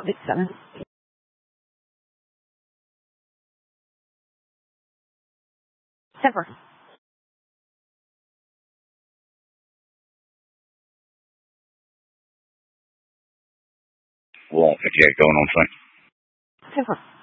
Dixon. Sever. What have you got going on tonight? Sever.